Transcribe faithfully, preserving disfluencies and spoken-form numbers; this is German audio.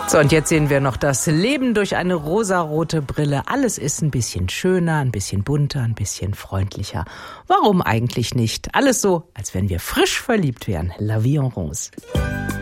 So, und jetzt sehen wir noch das Leben durch eine rosarote Brille. Alles ist ein bisschen schöner, ein bisschen bunter, ein bisschen freundlicher. Warum eigentlich nicht? Alles so, als wenn wir frisch verliebt wären. La vie en rose.